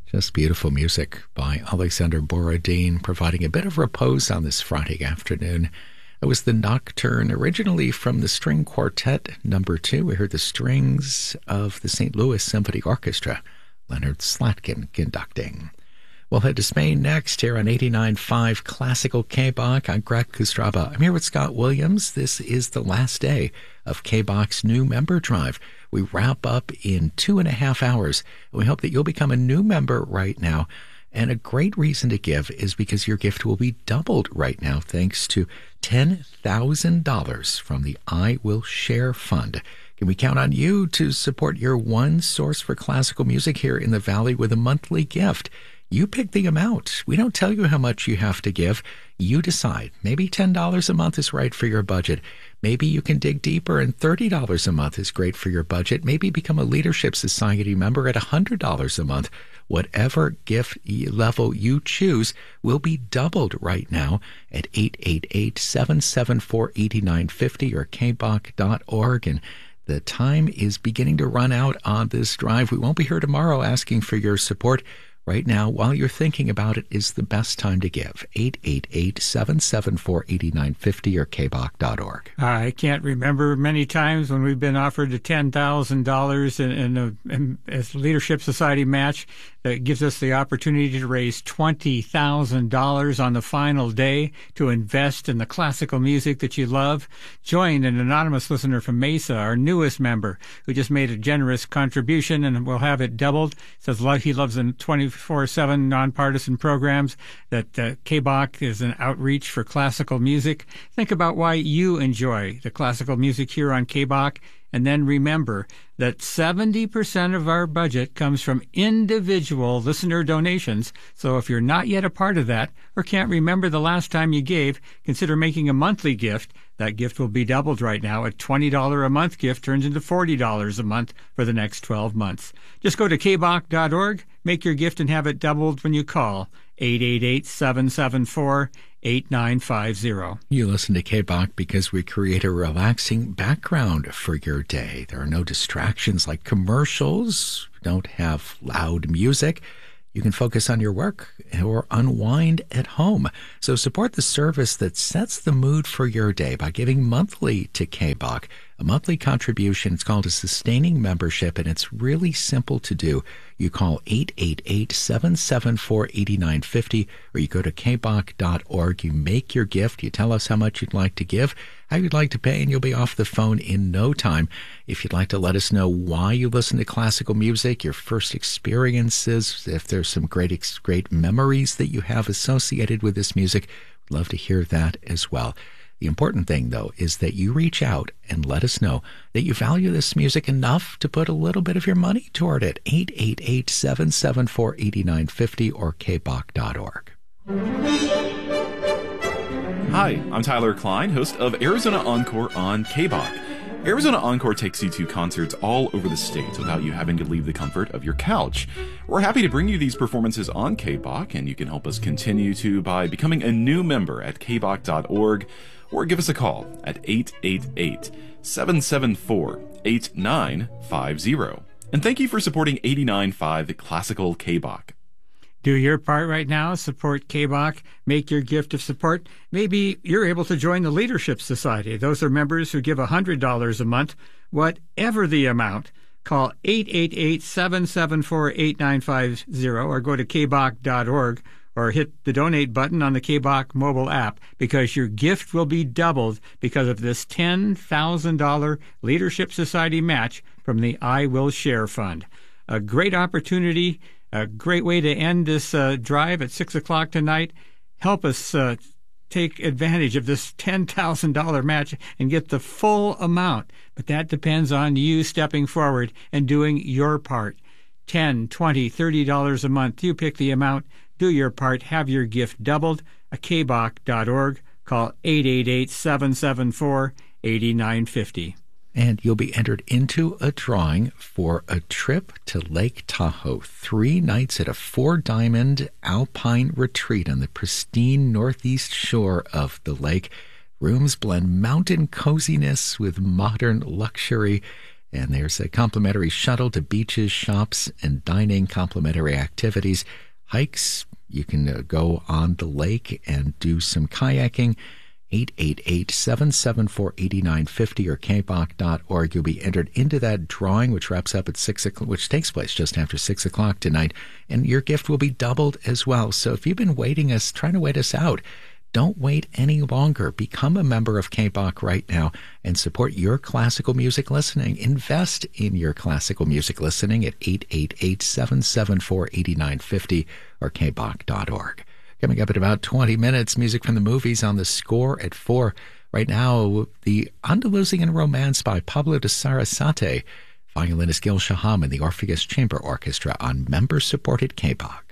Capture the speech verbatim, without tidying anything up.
Just beautiful music by Alexander Borodin, providing a bit of repose on this Friday afternoon. It was the Nocturne, originally from the String Quartet number two. We heard the strings of the Saint Louis Symphony Orchestra, Leonard Slatkin conducting. We'll head to Spain next here on eighty-nine point five Classical K-Bach. I'm Greg Kustraba. I'm here with Scott Williams. This is the last day of K-Bach's new member drive. We wrap up in two and a half hours. We hope that you'll become a new member right now. And a great reason to give is because your gift will be doubled right now thanks to ten thousand dollars from the I Will Share Fund. Can we count on you to support your one source for classical music here in the Valley with a monthly gift? You pick the amount. We don't tell you how much you have to give. You decide. Maybe ten dollars a month is right for your budget. Maybe you can dig deeper and thirty dollars a month is great for your budget. Maybe become a Leadership Society member at one hundred dollars a month. Whatever gift level you choose will be doubled right now at eight eight eight, seven seven four, eight nine five zero or k bach dot org. And the time is beginning to run out on this drive. We won't be here tomorrow asking for your support. Right now, while you're thinking about it, is the best time to give. eight eight eight, seven seven four, eight nine five zero or k bach dot org. I can't remember many times when we've been offered a ten thousand dollars in, in, a, in a Leadership Society match that gives us the opportunity to raise twenty thousand dollars on the final day to invest in the classical music that you love. Join an anonymous listener from Mesa, our newest member, who just made a generous contribution and will have it doubled. Says he loves the twenty-four seven nonpartisan programs, that uh, K-Bach is an outreach for classical music. Think about why you enjoy the classical music here on K-Bach. And then remember that seventy percent of our budget comes from individual listener donations. So if you're not yet a part of that or can't remember the last time you gave, consider making a monthly gift. That gift will be doubled right now. A twenty dollars a month gift turns into forty dollars a month for the next twelve months. Just go to k bach dot org, make your gift, and have it doubled when you call eight eight eight, seven seven four, eight nine five zero. You listen to K-Bach because we create a relaxing background for your day. There are no distractions like commercials. We don't have loud music. You can focus on your work or unwind at home. So support the service that sets the mood for your day by giving monthly to K-Bach. A monthly contribution, it's called a sustaining membership, and it's really simple to do. You call eight eight eight, seven seven four, eight nine five zero, or you go to k bach dot org. You make your gift. You tell us how much you'd like to give, how you'd like to pay, and you'll be off the phone in no time. If you'd like to let us know why you listen to classical music, your first experiences, if there's some great, great memories that you have associated with this music, we'd love to hear that as well. The important thing, though, is that you reach out and let us know that you value this music enough to put a little bit of your money toward it. eight eight eight, seven seven four, eight nine five zero or k bach dot org. Hi, I'm Tyler Klein, host of Arizona Encore on K-Bach. Arizona Encore takes you to concerts all over the state without you having to leave the comfort of your couch. We're happy to bring you these performances on K-Bach, and you can help us continue to by becoming a new member at k bach dot org, or give us a call at eight eight eight, seven seven four, eight nine five zero. And thank you for supporting eighty-nine point five Classical K-Bach. Do your part right now. Support K-Bach. Make your gift of support. Maybe you're able to join the Leadership Society. Those are members who give one hundred dollars a month. Whatever the amount, call eight eight eight, seven seven four, eight nine five zero or go to k bach dot org or hit the donate button on the K-Bach mobile app, because your gift will be doubled because of this ten thousand dollars Leadership Society match from the I Will Share Fund. A great opportunity. A great way to end this uh, drive at six o'clock tonight. Help us uh, take advantage of this ten thousand dollars match and get the full amount. But that depends on you stepping forward and doing your part. ten dollars, twenty dollars, thirty dollars a month. You pick the amount. Do your part. Have your gift doubled. k bach dot org. Call eight eight eight, seven seven four, eight nine five zero. And you'll be entered into a drawing for a trip to Lake Tahoe. Three nights at a four-diamond alpine retreat on the pristine northeast shore of the lake. Rooms blend mountain coziness with modern luxury. And there's a complimentary shuttle to beaches, shops, and dining, complimentary activities, hikes. You can uh, go on the lake and do some kayaking. eight eight eight, seven seven four, eight nine five zero or k b o c dot org. You'll be entered into that drawing, which wraps up at six o'clock, which takes place just after six o'clock tonight, and your gift will be doubled as well. So if you've been waiting us, trying to wait us out, don't wait any longer. Become a member of K B O C right now and support your classical music listening. Invest in your classical music listening at eight eight eight, seven seven four, eight nine five zero or k b o c dot org. Coming up in about twenty minutes, music from the movies on the score at four. Right now, the Andalusian Romance by Pablo de Sarasate, violinist Gil Shaham and the Orpheus Chamber Orchestra on member-supported K B O C.